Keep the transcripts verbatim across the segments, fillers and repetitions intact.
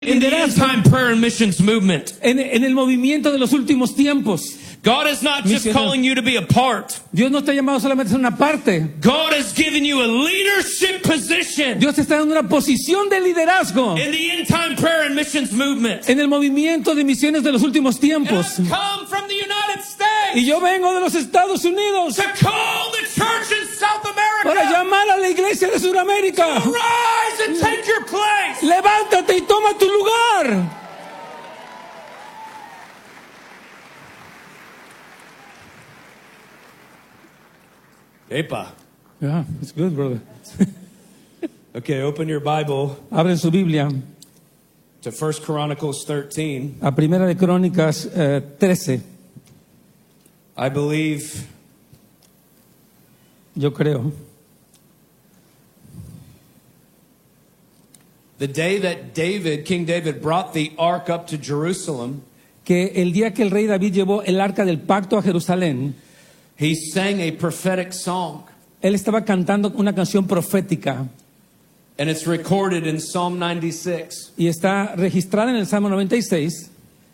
in the end time prayer and missions movement. En, en el movimiento de los últimos tiempos. God is not just Misionero. calling you to be a part. Dios no está llamado solamente a ser una parte. God has given you a leadership position Dios te está dando una posición de liderazgo in the end time prayer and missions movement. en el movimiento de misiones de los últimos And tiempos. I've come from the United Y States yo vengo de los Estados Unidos to call the church in South para America. llamar a la iglesia de Sudamérica. Rise and take your place. Levántate y toma tu lugar. Epa. Yeah, it's good, brother. Okay, open your Bible Abren su Biblia to First Chronicles thirteen. a Primera de Crónicas eh, trece. I believe Yo creo the day that David, King David, brought the ark up to Jerusalem, que el día que el rey David llevó el arca del pacto a Jerusalén, he sang a prophetic song. él estaba cantando una canción profética And it's recorded in Psalm ninety-six. y está registrada en el Salmo noventa y seis.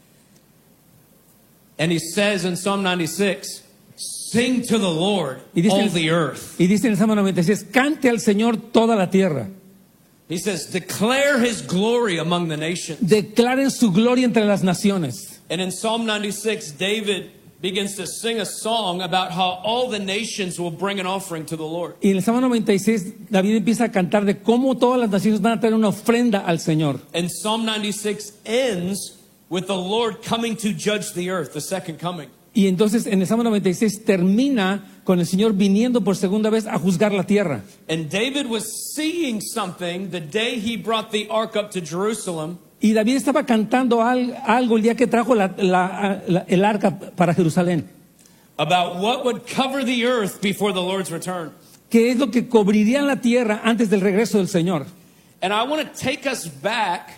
And he says in Psalm ninety-six, sing to the Lord, Y dice, all the earth. y dice en el Salmo noventa y seis, cante al Señor toda la tierra. He says, declare his glory among the nations. Declaren su gloria entre las naciones. And in Psalm ninety-six, David begins to sing a song about how all the nations will bring an offering to the Lord. Y en el Salmo noventa y seis, David empieza a cantar de cómo todas las naciones van a traer una ofrenda al Señor. And Psalm ninety-six ends with the Lord coming to judge the earth, the second coming. Y entonces en el Salmo noventa y seis termina con el Señor viniendo por segunda vez a juzgar la tierra. And David was seeing something the day he brought the ark up to Jerusalem. Y David estaba cantando al- algo el día que trajo la- la- la- el arca para Jerusalén. About what would cover the earth before the Lord's return. ¿Qué es lo que cubriría la tierra antes del regreso del Señor? And I want to take us back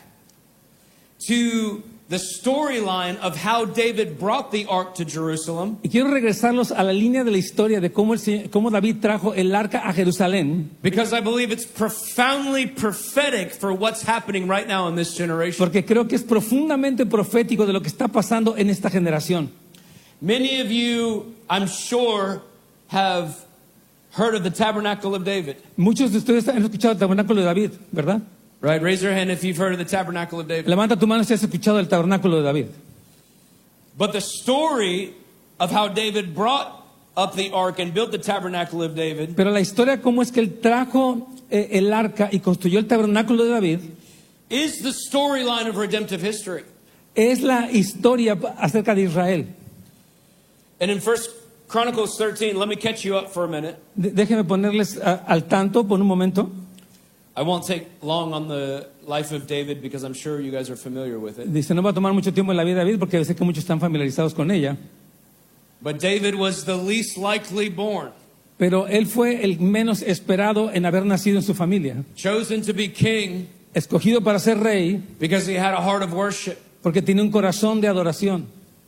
to the storyline of how David brought the ark to Jerusalem. Y quiero regresarlos a la línea de la historia de cómo, el Señor- cómo David trajo el arca a Jerusalén. Because I believe it's profoundly prophetic for what's happening right now in this generation. Porque creo que es profundamente profético de lo que está pasando en esta generación. Many of you, I'm sure, have heard of the Tabernacle of David. Muchos de ustedes han escuchado el tabernáculo de David, ¿verdad? Right? Raise your hand if you've heard of the Tabernacle of David. Levanta tu mano si has escuchado el tabernáculo de David. But the story of how David brought up the ark and built the Tabernacle of David Pero la historia cómo es que él trajo eh, el arca y construyó el tabernáculo de David is the storyline of redemptive history. es la historia acerca de Israel. And in First Chronicles thirteen, let me catch you up for a minute. De- déjenme ponerles a- al tanto por un momento. I won't take long on the life of David because I'm sure you guys are familiar with it. Dice, no va a tomar mucho tiempo en la vida de David porque sé que muchos están familiarizados con ella. But David was the least likely born, Pero él fue el menos esperado en haber nacido en su familia. chosen to be king Escogido para ser rey because he had a heart of worship. porque tiene un corazón de adoración.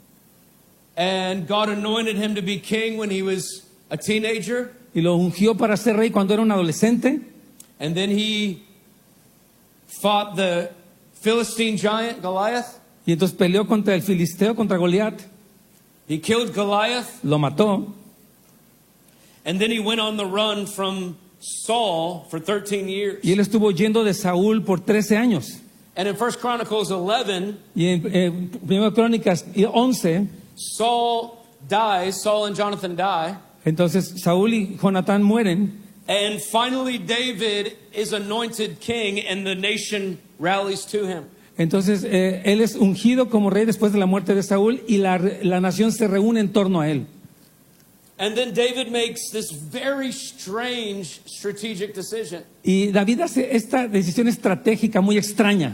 And God anointed him to be king when he was a teenager. Y lo ungió para ser rey cuando era un adolescente. And then he fought the Philistine giant, Goliath. Y entonces peleó contra el filisteo, contra Goliat. He killed Goliath. Lo mató. And then he went on the run from Saul for thirteen years. Y él estuvo yendo de Saúl por trece años. And in First Chronicles eleven, Y en eh, Primera Crónicas once, Saul dies, Saul and Jonathan die. entonces Saúl y Jonatán mueren. And finally, David is anointed king, and the nation rallies to him. Entonces eh, él es ungido como rey después de la muerte de Saúl y la, la nación se reúne en torno a él. And then David makes this very strange strategic decision. Y David hace esta decisión estratégica muy extraña.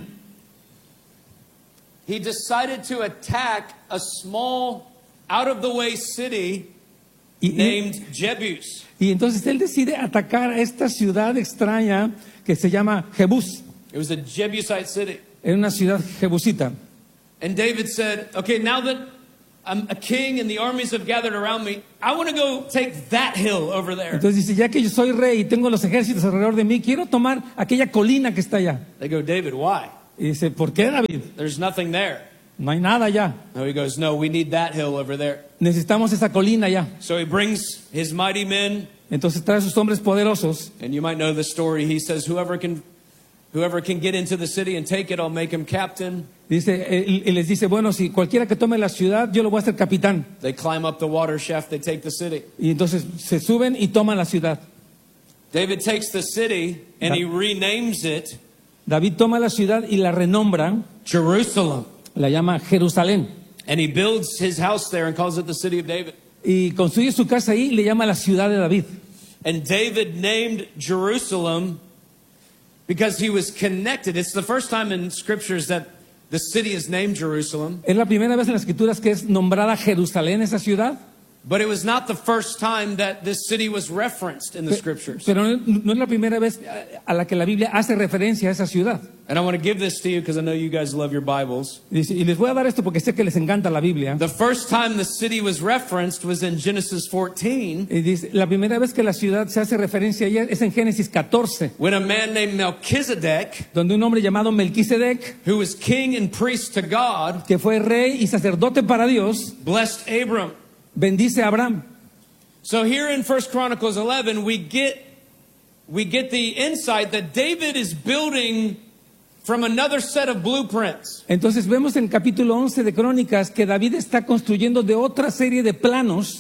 He decided to attack a small, out-of-the-way city Y, y, named Jebus. y entonces él decide atacar a esta ciudad extraña que se llama Jebús. It was a Jebusite city. Era una ciudad jebusita. And David said, okay, now that I'm a king and the armies have gathered around me, I want to go take that hill over there. Entonces dice, ya que yo soy rey y tengo los ejércitos alrededor de mí, quiero tomar aquella colina que está allá. They go, David, why? Y dice, ¿por qué, David? There's nothing there. No hay nada allá. No, he goes, no, we need that hill over there. Necesitamos esa colina allá. So he brings his mighty men, Entonces trae a sus hombres poderosos. and you might know the story. He says, whoever can, whoever can get into the city and take it, I'll make him captain. Dice, él- y les dice, bueno, si cualquiera que tome la ciudad, yo lo voy a hacer capitán. They climb up the water shaft, they take the city. Y entonces se suben y toman la ciudad. David takes the city and he renames it David toma la ciudad y la renombra, Jerusalem. la llama Jerusalén. And he builds his house there and calls it the city of David. Y construye su casa ahí y le llama la ciudad de David. And David named Jerusalem because he was connected. It's the first time in scriptures that the city is named Jerusalem. Es la primera vez en las escrituras que es nombrada Jerusalén, esa ciudad. But it was not the first time that this city was referenced in the scriptures. Pero no, no es la primera vez a la que la Biblia hace referencia a esa ciudad. And I want to give this to you because I know you guys love your Bibles. Y dice- y les voy a dar esto porque sé que les encanta la Biblia. The first time the city was referenced was in Genesis fourteen, Y dice, la primera vez que la ciudad se hace referencia a ella es en Génesis catorce, when a man named Melchizedek, donde un hombre llamado Melquisedec, who was king and priest to God, que fue rey y sacerdote para Dios, blessed Abram. bendice a Abraham. So here in First Chronicles eleven, we get we get the insight that David is building from another set of blueprints. Entonces vemos en el capítulo once de Crónicas que David está construyendo de otra serie de planos,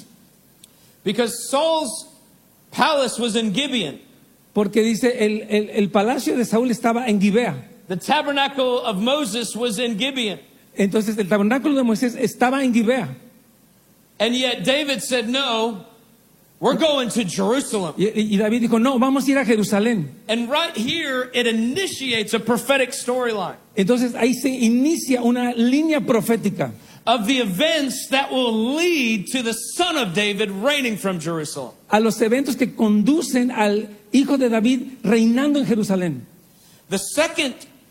Because Saul's palace was in Gibeon. porque dice, el, el, el palacio de Saúl estaba en Gibea. The tabernacle of Moses was in Gibeon. Entonces el tabernáculo de Moisés estaba en Gibea. And yet David said, no, we're going to Jerusalem. Y, y David dijo, no, vamos a ir a Jerusalén. And right here, it initiates a prophetic storyline Entonces ahí se inicia una línea profética of the events that will lead to the son of David reigning from Jerusalem. a los eventos que conducen al hijo de David reinando en Jerusalén. The second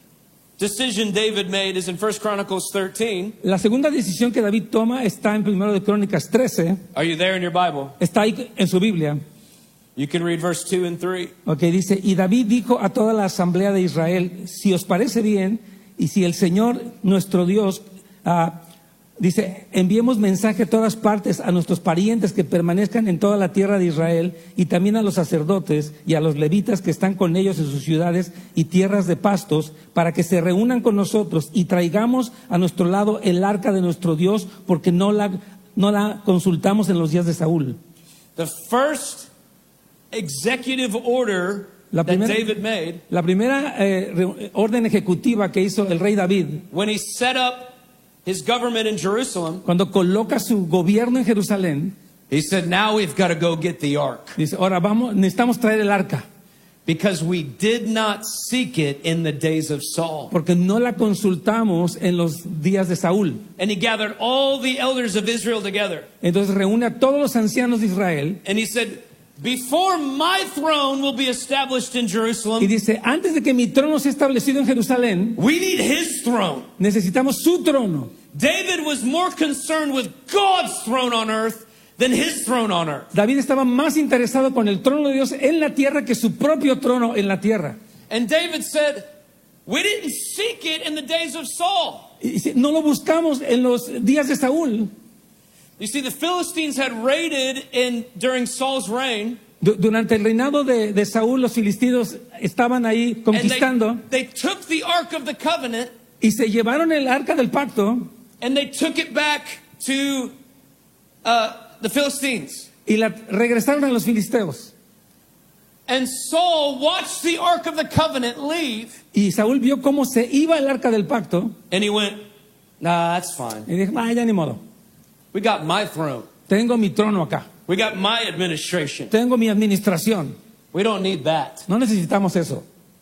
decision David made is in First Chronicles thirteen. La segunda decisión que David toma está en Primero de Crónicas trece, Are you there in your Bible? está ahí en su Biblia. You can read verse two and three. Ok, dice, y David dijo a toda la asamblea de Israel, si os parece bien, y si el Señor nuestro Dios, ah, dice, enviemos mensaje a todas partes a nuestros parientes que permanezcan en toda la tierra de Israel, y también a los sacerdotes y a los levitas que están con ellos en sus ciudades y tierras de pastos, para que se reúnan con nosotros y traigamos a nuestro lado el arca de nuestro Dios, porque no la, no la consultamos en los días de Saúl. The first executive order La that primera- David made La primera eh, re- orden ejecutiva que hizo el rey David, when he set up his government in Jerusalem, cuando coloca su gobierno en Jerusalén, he said, now we've got to go get the ark dice, ahora vamos, necesitamos traer el arca, because we did not seek it in the days of Saul. porque no la consultamos en los días de Saúl. And he gathered all the elders of Israel together. Entonces reúne a todos los ancianos de Israel And he said, before my throne will be established in y Jerusalem, dice, antes de que mi trono sea establecido en Jerusalén, we need his throne. necesitamos su trono. David was more concerned with God's throne on earth than his throne on earth. David estaba más interesado con el trono de Dios en la tierra que su propio trono en la tierra. And David said, we didn't seek it in the days of Saul. Y dice, no lo buscamos en los días de Saúl. You see, the Philistines had raided in during Saul's reign, Du- Durante el reinado de, de Saúl, los filisteos estaban ahí and conquistando they, they took the Ark of the Covenant y se llevaron el arca del pacto and they took it back to uh, the Philistines. y la regresaron a los filisteos. And Saul watched the Ark of the Covenant leave, Y Saúl vio cómo se iba el arca del pacto and he went, nah, that's fine. y dijo, ah, ya ni modo, We got my throne. tengo mi trono acá, We got my administration. tengo mi administración, We don't need that. no necesitamos eso.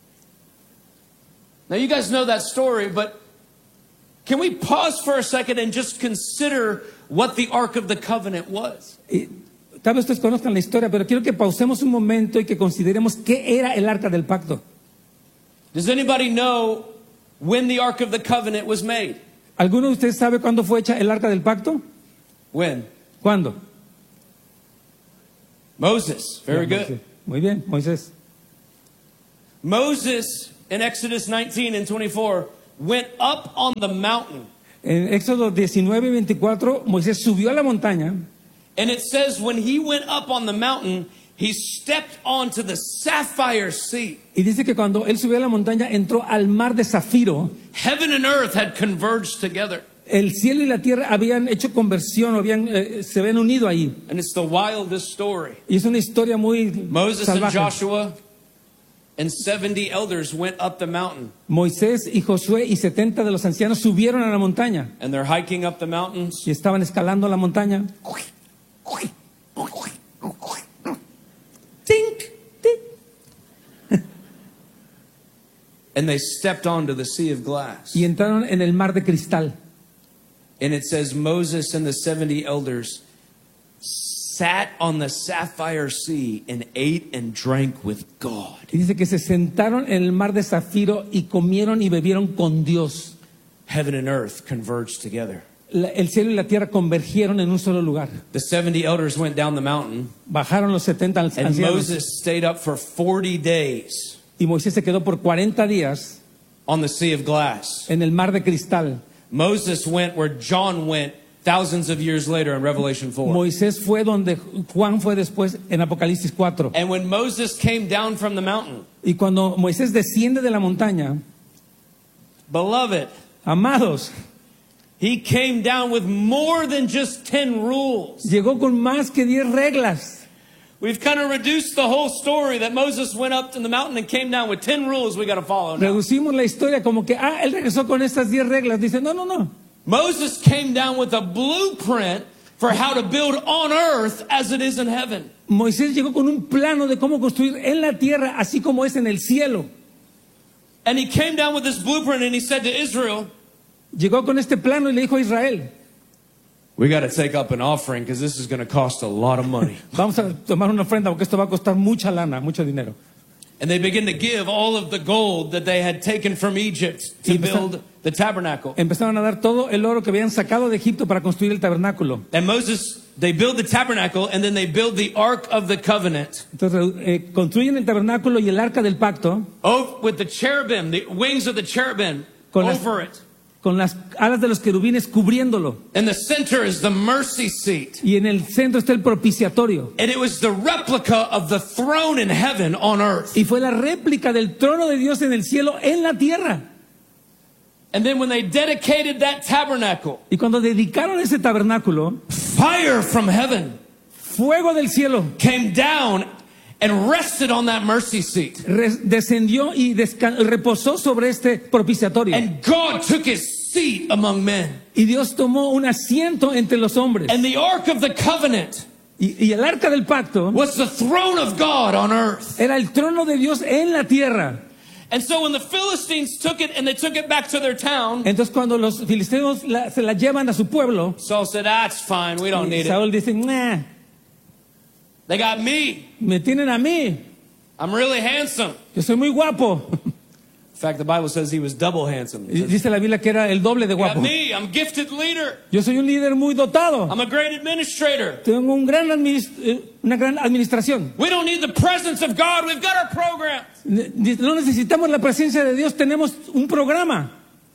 Now, you guys know that story, but can we pause for a second and just consider what the Ark of the Covenant was? Y, tal vez ustedes conozcan la historia, pero quiero que pausemos un momento y que consideremos qué era el arca del pacto. Does anybody know when the Ark of the Covenant was made? ¿Alguno de ustedes sabe cuándo fue hecha el arca del pacto? When? ¿Cuándo? Moses. Very Ya, good. Muy bien, Moisés. Moses, in Exodus nineteen and twenty-four, went up on the mountain. En Éxodo diecinueve veinticuatro, Moisés subió a la montaña. And it says when he went up on the mountain, he stepped onto the sapphire sea. Y dice que cuando él subió a la montaña, entró al mar de Zafiro. Heaven and earth had converged together. El cielo y la tierra habían hecho conversión, habían, eh, se habían unido ahí. And it's the wildest story. Y es una historia muy Moses and salvaje. Joshua and seventy elders went up the mountain. Moisés y Josué y setenta de los ancianos subieron a la montaña. And they're hiking up the mountains. Y estaban escalando la montaña. Tink, tink. And they stepped onto the sea of glass. Y entraron en el mar de cristal. And it says Moses and the seventy elders sat on the sapphire sea and ate and drank with God. Y dice que se sentaron en el mar de Zafiro y comieron y bebieron con Dios. Heaven and earth converged together. La- el cielo y la tierra convergieron en un solo lugar. The seventy elders went down the mountain, Bajaron los setenta and ancianos. Moses stayed up for forty days Y Moisés se quedó por cuarenta días on the sea of glass. en el mar de cristal. Moses went where John went thousands of years later in Revelation four. Moisés fue donde Juan fue después en Apocalipsis cuatro. And when Moses came down from the mountain, Y cuando Moisés desciende de la montaña, beloved, amados, he came down with more than just ten rules. llegó con más que diez reglas. We've kind of reduced the whole story that Moses went up to the mountain and came down with ten rules we got to follow now. Reducimos la historia como que, ah, él regresó con estas diez reglas. Dice, no, no, no. Moses came down with a blueprint for how to build on earth as it is in heaven. Moisés llegó con un plano de cómo construir en la tierra así como es en el cielo. And he came down with this blueprint and he said to Israel, Llegó con este plano y le dijo a Israel, we got to take up an offering because this is going to cost a lot of money. vamos a tomar una ofrenda porque esto va a costar mucha lana, mucho dinero. And they begin to give all of the gold that they had taken from Egypt to Y empezaron- build the tabernacle. Empezaron a dar todo el oro que habían sacado de Egipto para construir el tabernáculo. And Moses, they build the tabernacle and then they build the Ark of the Covenant. Entonces eh, construyen el tabernáculo y el arca del pacto Oh, with the cherubim, the wings of the cherubim Con las- over it. con las alas de los querubines cubriéndolo. In the center is the mercy seat. Y en el centro está el propiciatorio. And it was the replica of the throne in heaven on earth. Y fue la réplica del trono de Dios en el cielo, en la tierra. And then when they dedicated that tabernacle, Y cuando dedicaron ese tabernáculo, fire from heaven fuego del cielo came down and rested on that mercy seat. res- descendió y desca- reposó sobre este propiciatorio. And God took his seat among men. Y Dios tomó un asiento entre los hombres. And the Ark of the Covenant Y, y el arca del pacto was the throne of God on earth. era el trono de Dios en la tierra. And so when the Philistines took it and they took it back to their town, Entonces cuando los filisteos la- se la llevan a su pueblo, Saul said, that's fine, we don't need it. Saúl dice, nah, They got me. me tienen a mí, I'm really handsome. yo soy muy guapo. In fact, the Bible says he was double handsome. Y dice la Biblia que era el doble de They got guapo. me. I'm a gifted leader. Yo soy un líder muy dotado. I'm a great administrator. Tengo un gran adminis- eh, una gran administración. We don't need the presence of God. We've got our program. Ne- No necesitamos la presencia de Dios, tenemos un programa.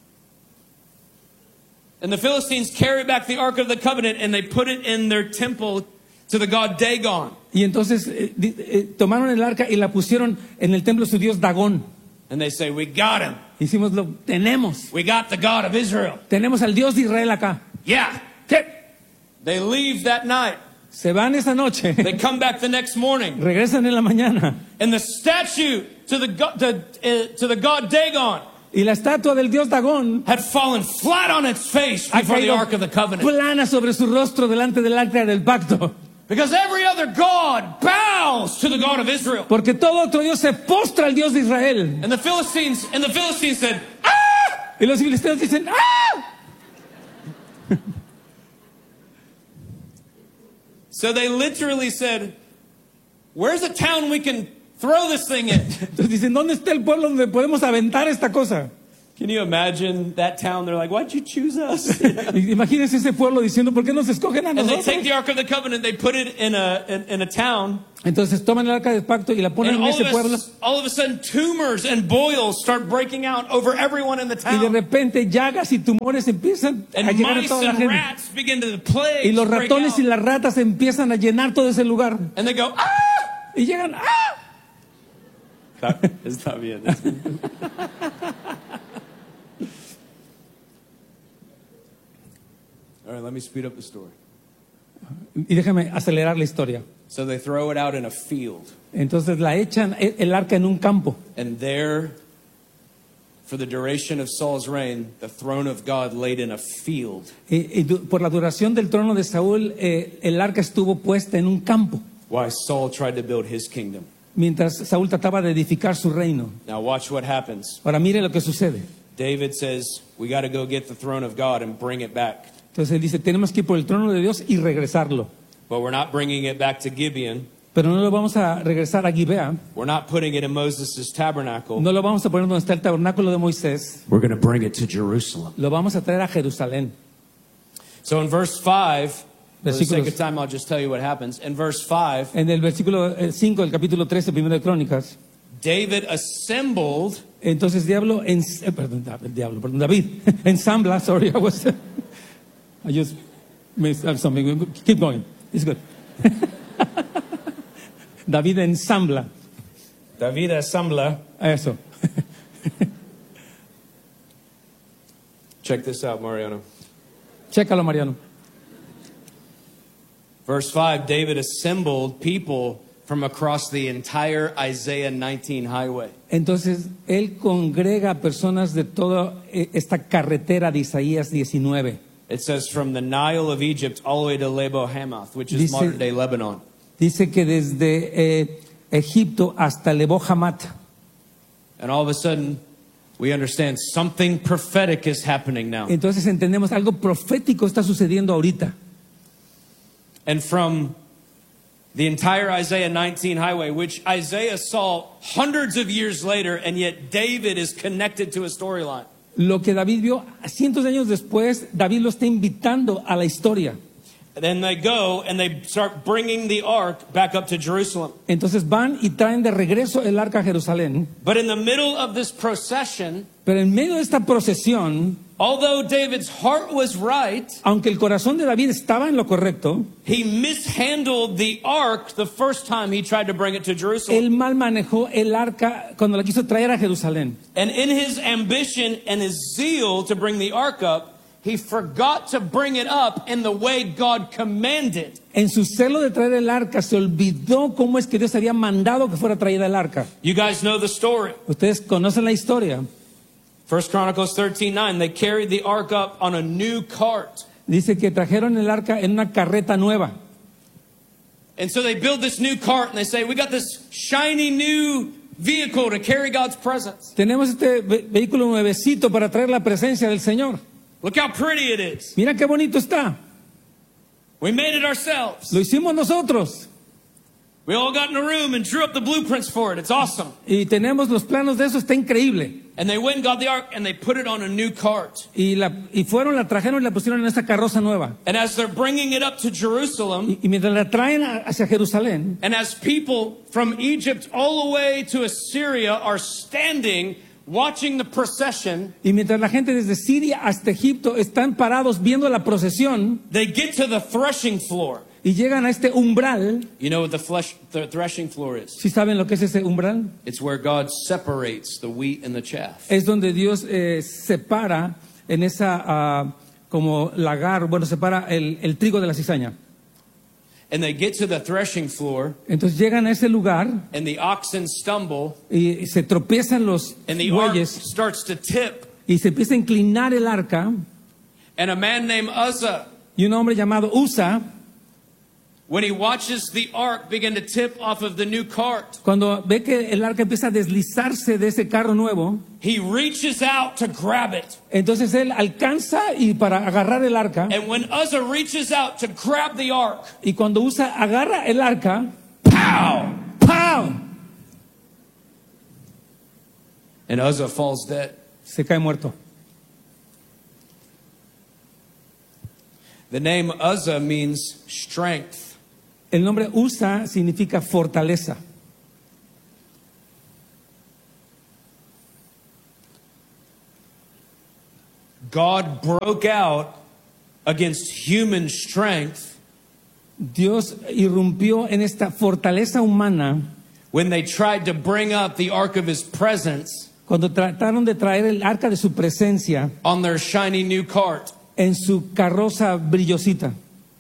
And the Philistines carried back the Ark of the Covenant and they put it in their temple to the god Dagon. Y entonces eh, di- eh, tomaron el arca y la pusieron en el templo de su dios Dagón. And they say, we got him. Hicimos lo tenemos. We got the God of Israel. Tenemos al Dios de Israel acá. Yeah. ¿Qué? They leave that night. Se van esa noche. They come back the next morning. Regresan en la mañana. And the statue to the, go- to, uh, to the god Dagon Y la estatua del dios Dagón had fallen flat on its face ha before the caído Ark of the Covenant. plana sobre su rostro delante del arca del pacto. Because every other god bows to the God of Israel. Porque todo otro dios se postra al Dios de Israel. And the Philistines and the Philistines said, ah! Y los filisteos dicen, ¡ah! So they literally said, where's a town we can throw this thing in? Entonces dicen, ¿dónde está el pueblo donde podemos aventar esta cosa? Can you imagine that town? They're like, why'd you choose us? Imagínense ese pueblo diciendo, ¿por qué nos escogen a And they nosotros? take the Ark of the Covenant, they put it in a in, in a town, Entonces toman el arca del pacto y la ponen and en all ese of, pueblo. a, all of a sudden tumors and boils start breaking out over everyone in the Y de town. repente llagas y tumores empiezan a And llegar a mice toda la and gente. rats begin to plague. Y los break ratones out. y las ratas empiezan a llenar todo ese lugar. And they go, ah! Y llegan, ¡ah! Está bien. All right, let me speed up the story. Y déjame acelerar la historia. So they throw it out in a field. Entonces la echan el el arca en un campo. And there, for the duration of Saul's reign, the throne of God laid in a field. Y, y du- por la duración del trono de Saúl, eh, el arca estuvo puesta en un campo, Why Saul tried to build his kingdom. mientras Saúl trataba de edificar su reino. Now watch what happens. Ahora mire lo que sucede. David says, we got to go get the throne of God and bring it back. Entonces él dice, tenemos que ir por el trono de Dios y regresarlo. But we're not bringing it back to Gibeon. Pero no lo vamos a regresar a Gibea, We're not putting it in Moses' tabernacle. no lo vamos a poner donde está el tabernáculo de Moisés, We're going to bring it to Jerusalem. lo vamos a traer a Jerusalén. So in verse five, for the sake Versículos- of time, I'll just tell you what happens. In verse five, En el versículo cinco del capítulo trece, primero de Crónicas, David assembled entonces diablo, en, eh, perdón, el diablo, perdón, David, ensambla, sorry, I was, I just missed something, keep going, it's good. David ensambla, David assembled. eso. Check this out, Mariano. Chécalo, Mariano. Verse five, David assembled people from across the entire Isaiah nineteen highway. Entonces, él congrega a personas de toda eh, esta carretera de Isaías diecinueve. It says from the Nile of Egypt all the way to Lebo Hamath, which is Dice- modern day Lebanon. Dice que desde eh, Egipto hasta Lebo Hamat. And all of a sudden, we understand something prophetic is happening now. Entonces entendemos algo profético está sucediendo ahorita. And from the entire Isaiah nineteen highway, which Isaiah saw hundreds of years later, and yet David is connected to a storyline. Lo que David vio cientos de años después, David lo está invitando a la historia. And then they go and they start bringing the ark back up to Jerusalem. Entonces van y traen de regreso el arca a Jerusalén. But in the middle of this procession, Pero en medio de esta procesión, although David's heart was right, aunque el corazón de David estaba en lo correcto, he mishandled the ark the first time he tried to bring it to Jerusalem. él mal manejó el arca cuando la quiso traer a Jerusalén. And in his ambition and his zeal to bring the ark up, he forgot to bring it up in the way God commanded. En su celo de traer el arca se olvidó cómo es que Dios había mandado que fuera traída el arca. You guys know the story. Ustedes conocen la historia. First Chronicles thirteen nine, they carried the ark up on a new cart. Dice que trajeron el arca en una carreta nueva. And so they build this new cart and they say, we got this shiny new vehicle to carry God's presence. Tenemos este ve- vehículo nuevecito para traer la presencia del Señor. Look how pretty it is. Mira qué bonito está. We made it ourselves. Lo hicimos nosotros. We all got in a room and drew up the blueprints for it. It's awesome. Y tenemos los planos de eso, está increíble. And they went and got the ark and they put it on a new cart. Y, la, y fueron, la trajeron y la pusieron en esta carroza nueva. And as they're bringing it up to Jerusalem, Y, y mientras la traen a- hacia Jerusalén, and as people from Egypt all the way to Assyria are standing watching the procession, y mientras la gente desde Siria hasta Egipto están parados viendo la procesión they get to the threshing floor. y llegan a este umbral. You know what the, flesh, the threshing floor is? ¿Sí saben lo que es ese umbral? It's where God separates the wheat and the chaff. Es donde Dios eh, separa en esa ah, como lagar, bueno, separa el, el trigo de la cizaña. And they get to the threshing floor, Entonces llegan a ese lugar and the oxen stumble, y se tropiezan los and the ark bueyes starts to tip. y se empieza a inclinar el arca And a man named Uzzah, y un hombre llamado Usa, when he watches the ark begin to tip off of the new cart, cuando ve que el arca empieza a deslizarse de ese carro nuevo, he reaches out to grab it. entonces él alcanza y para agarrar el arca, And when Uzzah reaches out to grab the ark, y cuando Usa agarra el arca, pow! ¡pau! And Uzzah falls dead. se cae muerto. The name Uzzah means strength. El nombre Usa significa fortaleza. God broke out against human strength Dios irrumpió en esta fortaleza humana when they tried to bring up the ark of his presence cuando trataron de traer el arca de su presencia on their shiny new cart. en su carroza brillosita.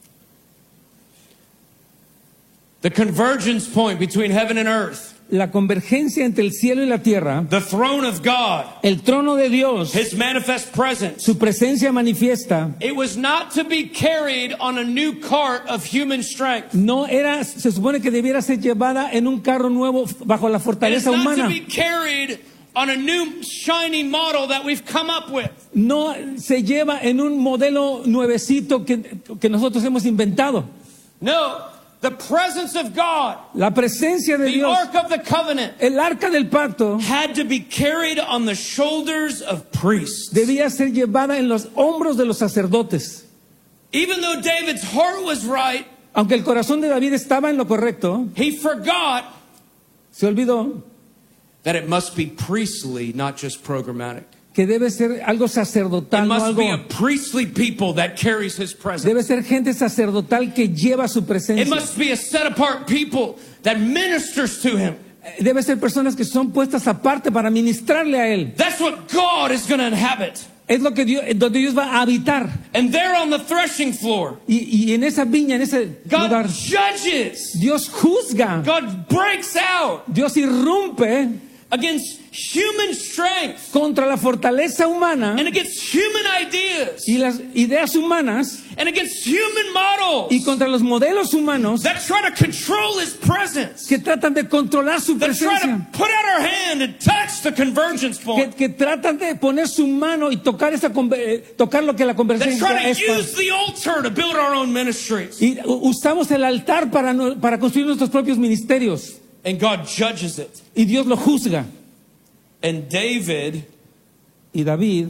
The convergence point between heaven and earth, La convergencia entre el cielo y la tierra, the throne of God, el trono de Dios, his manifest presence. su presencia manifiesta, It was not to be carried on a new cart of human strength. no era, se supone que debiera ser llevada en un carro nuevo bajo la It is fortaleza not to humana. be carried on a new shiny model that we've come up with. No se lleva en un modelo nuevecito que, que nosotros hemos inventado. No, the presence of God, La presencia de the Dios, ark of the covenant, el arca del pacto, had to be carried on the shoulders of priests. debía ser llevada en los hombros de los sacerdotes. Even though David's heart was right, Aunque el corazón de David estaba en lo correcto, he forgot se olvidó that it must be priestly, not just programmatic. que debe ser algo It sacerdotal, no must be a algo. priestly people that carries his presence. Debe ser gente sacerdotal que lleva su It presencia. must be a set apart people that ministers to him. Debe ser personas que son puestas aparte para ministrarle a él. That's what God is going to inhabit. Es lo que Dios, donde Dios va a habitar. And there on the threshing floor, Y, y en esa viña, en ese God lugar, judges. Dios juzga. God breaks out Dios irrumpe against human strength contra la fortaleza humana and against human ideas y las ideas humanas and against human models y contra los modelos humanos that try to control his presence, que tratan de controlar su that try to presencia, put out our hand and touch the convergence que, point, que tratan de poner su mano y tocar esa conver- eh, tocar lo que la that convergencia try to es para- use the altar to build our own ministries. y u- usamos el altar para, no- para construir nuestros propios ministerios And God judges it. y Dios lo juzga. And David Y David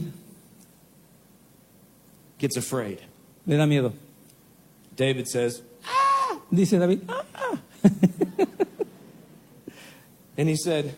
gets afraid. le da miedo. David says, Dice David, "Ah, ah". and he said,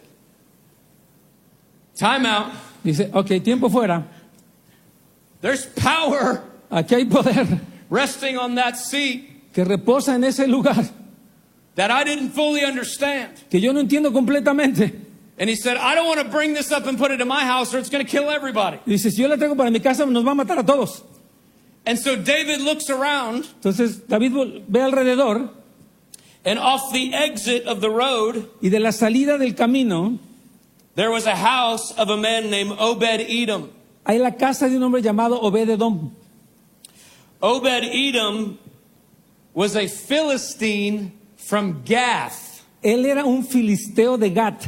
time out. Dice, ok, tiempo fuera, There's power aquí hay poder resting on that seat que reposa en ese lugar that I didn't fully understand. que yo no entiendo completamente. And he said, I don't want to bring this up and put it in my house or it's going to kill everybody. Dice, si yo la traigo para mi casa nos va a matar a todos. And so David looks around, Entonces David vol- ve alrededor and off the exit of the road, y de la salida del camino there was a house of a man named Obed-Edom. hay la casa de un hombre llamado Obed-Edom. Obed-Edom was a Philistine from Gath. Él era un filisteo de Gat.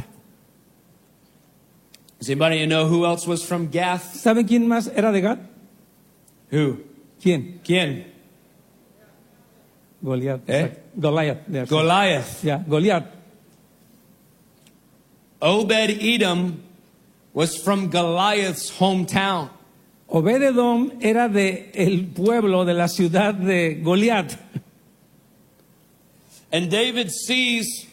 Does anybody know who else was from Gath? ¿Saben quién más era de Gat? Who? ¿Quién? ¿Quién? Goliat. ¿Eh? Exacto. Goliat. There. Goliath. Ya, Goliat. Obed-Edom was from Goliath's hometown. Obed-Edom era de el pueblo, de la ciudad de Goliat. And David sees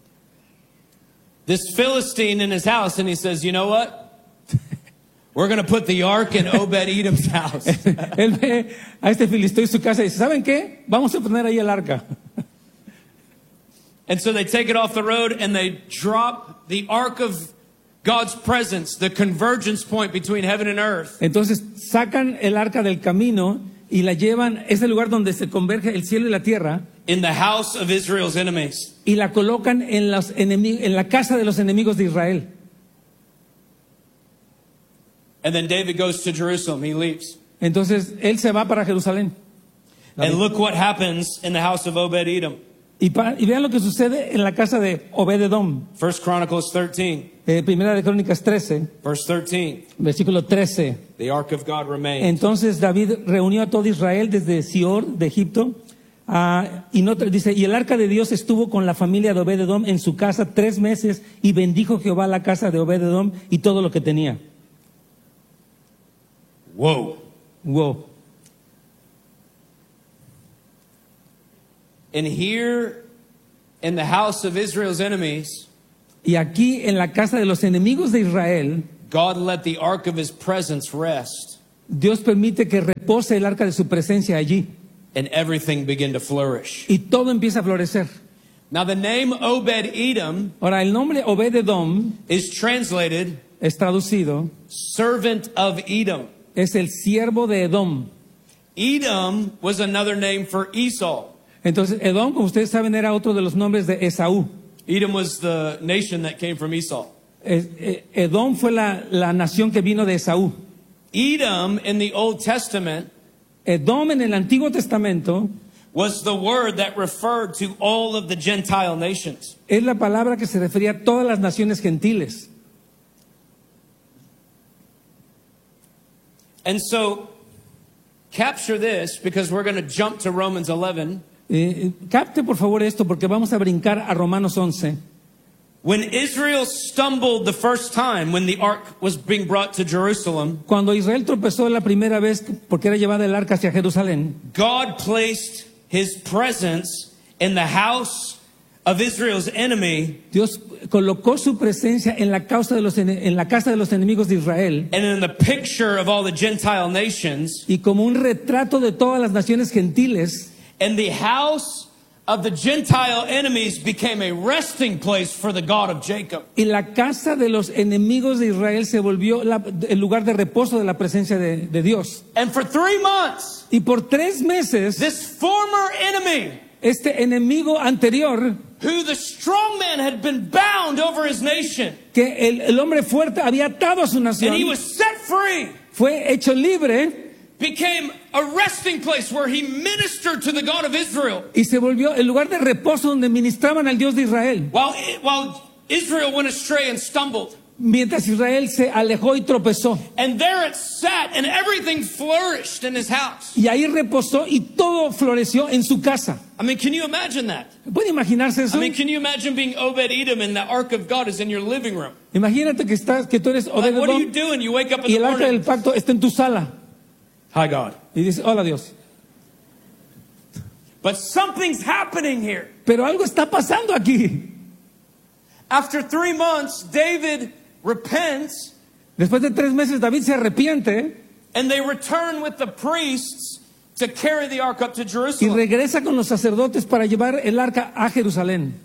this Philistine in his house and he says, you know what? We're going to put the ark in Obed-Edom's house. Él ve a este filisteo en su casa y dice, ¿saben qué? Vamos a poner ahí el arca. And so they take it off the road and they drop the ark of God's presence, the convergence point between heaven and earth, Entonces sacan el arca del camino y la llevan, es el lugar donde se converge el cielo y la tierra, in the house of Israel's enemies. y la colocan en, los enemi- en la casa de los enemigos de Israel. And then David goes to Jerusalem. He leaves. Entonces él se va para Jerusalén. And look what happens in the house of Obed-Edom. Y, pa- y vean lo que sucede en la casa de Obed-Edom. First Chronicles thirteen, Eh, Primera de Crónicas trece, verse thirteen. versículo trece. The ark of God remained. Entonces David reunió a todo Israel desde Sior de Egipto. ah, y no, dice, y el arca de Dios estuvo con la familia de Obed-Edom en su casa tres meses y bendijo Jehová la casa de Obed-Edom y todo lo que tenía. Whoa. Wow. And here in the house of Israel's enemies, Y aquí en la casa de los enemigos de Israel, God let the ark of his presence rest, Dios permite que repose el arca de su presencia allí. and everything began to flourish. Y todo empieza a florecer. Now the name Obed-Edom Ahora, el nombre Obed-Edom is translated es traducido, servant of Edom. es el siervo de Edom. Edom was another name for Esau. Entonces, Edom, como ustedes saben, era otro de los nombres de Esaú. Edom was the nation that came from Esau. Es- eh, Edom fue la, la nación que vino de Esaú. Edom in the Old Testament Edom en el Antiguo Testamento was the word that referred to all of the Gentile nations. es la palabra que se refería a todas las naciones gentiles. And so, capture this because we're going to jump to Romans eleven. Eh, capte por favor esto porque vamos a brincar a Romanos once. When Israel stumbled the first time when the ark was being brought to Jerusalem, Cuando Israel tropezó la primera vez porque era llevada el arca hacia Jerusalén, God placed his presence in the house of Israel's enemy Dios colocó su presencia en la, causa de los, ene- en la casa de los enemigos de Israel and in the picture of all the Gentile nations, y como un retrato de todas las naciones gentiles. and the house of the Gentile enemies became a resting place for the God of Jacob. Y la casa de los enemigos de Israel se volvió la- el lugar de reposo de la presencia de, de Dios. And for three months, Y por tres meses, this former enemy, este enemigo anterior, who the strong man had been bound over his nation, que el, el hombre fuerte había atado a su and he nación, was set free, fue hecho libre became a resting place where he ministered to the God of Israel. y se volvió el lugar de reposo donde ministraban al Dios de Israel. While, while Israel went astray and stumbled. Mientras Israel se alejó y tropezó. And there it sat, and everything flourished in his house. Y ahí reposó y todo floreció en su casa. I mean, can you imagine that? ¿Puede imaginarse eso? I mean, can you imagine being Obed-Edom and the ark of God is in your living room? Imagínate que, estás, que tú eres Like, what are you Obed-Edom doing? You wake up in y the el arca del morning. pacto está en tu sala. Hi, God. Y dices, hola Dios. But something's happening here. Pero algo está pasando aquí. After three months, David repents, Después de tres meses David se arrepiente and they return with the priests to carry the ark up to y Jerusalem. regresa con los sacerdotes para llevar el arca a Jerusalén.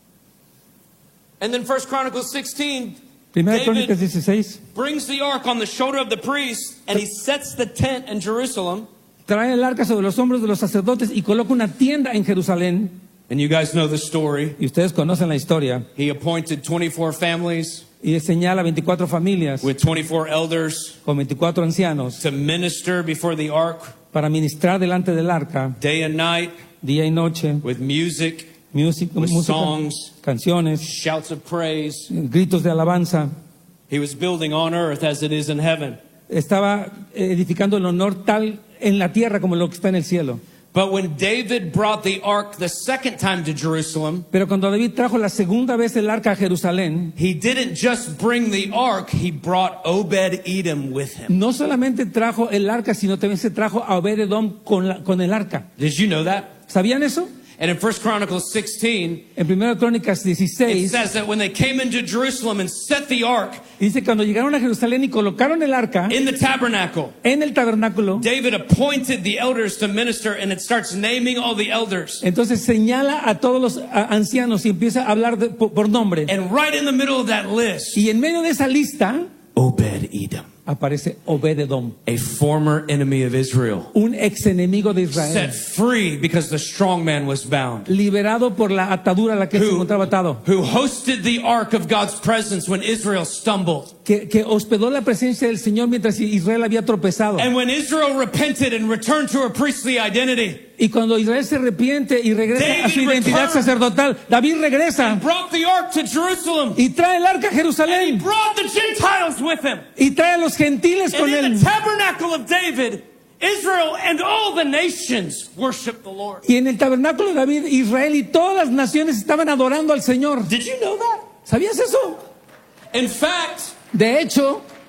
And then First Chronicles sixteen, Primera Crónicas David dieciséis. brings the ark on the shoulder of the priest, and he sets the tent in Jerusalem. Trae el arca sobre los hombros de los sacerdotes y coloca una tienda en Jerusalén. And you guys know the story. Y ustedes conocen la historia. He appointed twenty-four families Y señala veinticuatro familias with twenty-four elders con veinticuatro ancianos to minister before the ark para ministrar delante del arca day and night día y noche, with music, música, with música, songs, canciones, shouts of praise. gritos de alabanza. He was building on earth as it is in heaven. Estaba edificando el honor tal en la tierra como lo que está en el cielo. But when David brought the ark the second time to Jerusalem, Pero cuando David trajo la segunda vez el arca a Jerusalén, he didn't just bring the ark, he brought Obed-Edom with him. no solamente trajo el arca, sino también se trajo a Obed-Edom con, la- con el arca. Did you know that? ¿Sabían eso? And in First Chronicles sixteen, En primera Crónicas it dieciséis, says that when they came into Jerusalem and set the ark dice cuando llegaron a Jerusalén y colocaron el arca in the tabernacle, en el tabernáculo, David appointed the elders to minister, and it starts naming all the elders. entonces señala a todos los a- ancianos y empieza a hablar de- por, por nombre. And right in the middle of that list, Y en medio de esa lista Obed-Edom, aparece Obed-Edom, a former enemy of Israel, un ex enemigo de Israel, set free because the strong man was bound, liberado por la atadura a la que se Who- encontraba atado, who hosted the ark of God's presence when Israel stumbled. que, que hospedó la presencia del Señor mientras Israel había tropezado. And when Israel repented and returned to her priestly identity, Y cuando Israel se arrepiente y regresa a su David identidad returned. sacerdotal, David regresa brought the ark to Jerusalem, y trae el arca a and he Jerusalén brought the Gentiles with him. y trae a los gentiles con And in él. the tabernacle of David, Israel and all the nations worship the Lord. Y en el tabernáculo de David, Israel y todas las naciones estaban adorando al Señor. Did you know that? ¿Sabías eso? In fact, De hecho,